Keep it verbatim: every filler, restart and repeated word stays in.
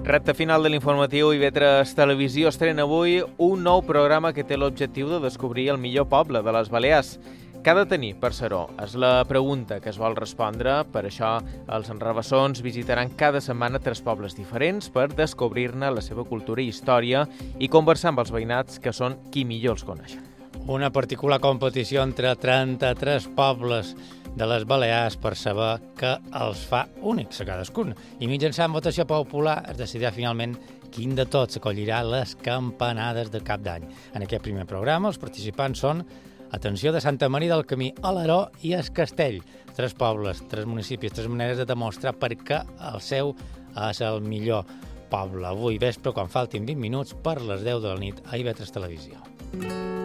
Recte final de l'informatiu, I V tres Televisió estrena avui un nou programa que té l'objectiu de descobrir el millor poble de les Balears. Què ha de tenir per ser-ho? És la pregunta que es vol respondre. Per això, els enrabassons visitaran cada setmana tres pobles diferents per descobrir-ne la seva cultura i història i conversar amb els veïnats, que són qui millor els coneixen. Una particular competició entre trenta-tres pobles de les Balears per saber què els fa únics a cadascun. I mitjançant votació popular es decidirà finalment quin de tots acollirà les campanades de cap d'any. En aquest primer programa els participants són, atenció, de Santa Maria del Camí, Alaró i Es Castell. Tres pobles, tres municipis, tres maneres de demostrar per què el seu és el millor poble. Avui vespre, quan faltin vint minuts, per les deu de la nit, a I V tres Televisió.